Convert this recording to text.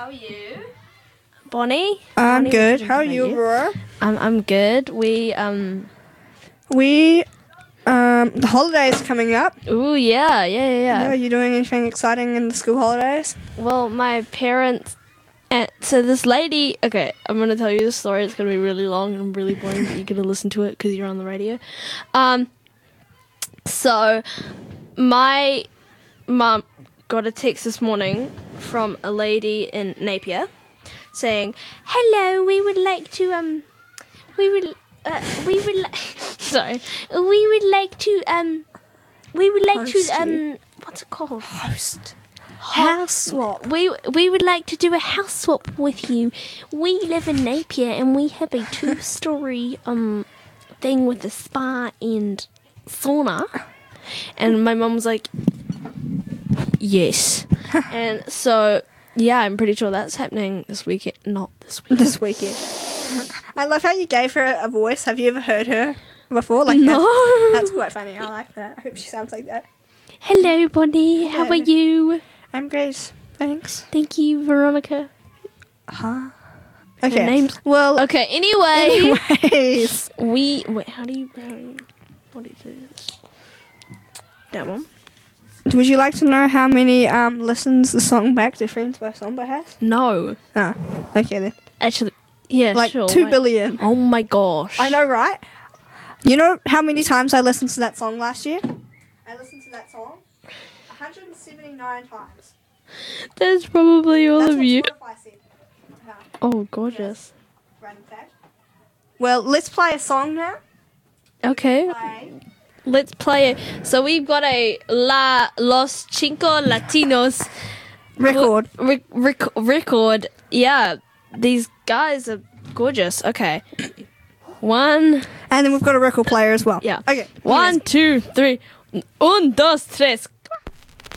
are you? Bonnie? I'm Bonnie, good. How are you, Aurora? I'm good. The holidays coming up. Ooh, yeah. Are you doing anything exciting in the school holidays? Well, my parents... so this lady... Okay, I'm going to tell you this story. It's going to be really long and really boring, but you're going to listen to it because you're on the radio. So, my mum got a text this morning from a lady in Napier saying, "Hello, we would like to what's it called? House swap. We would like to do a house swap with you. We live in Napier and we have a 2-story thing with a spa and sauna." And my mum was like, "Yes." And so yeah, I'm pretty sure that's happening this weekend. Not this weekend. This weekend. I love how you gave her a voice. Have you ever heard her before? No. That's quite funny. I like that. I hope she sounds like that. Hello, Bonnie. How are you? I'm great. Thanks. Thank you, Veronica. Huh? Her Okay. name's... Well, Okay, anyway. anyways. Wait, what do you do this? That one? Would you like to know how many listens the song Back to Friends by Samba has? No. Oh, okay then. Actually, yeah, Like sure. 2 billion. Oh my gosh. I know, right? You know how many times I listened to that song last year? I listened to that song 179 times. That's probably all That's of what you. Spotify said. Oh, gorgeous. Random fact. Well, let's play a song now. Okay. Play. Let's play it. So we've got a Los Cinco Latinos Record. record. Yeah, these guys are gorgeous. Okay. One. And then we've got a record player as well. Yeah. Okay. 1, 2, 3. 1, 2, 3.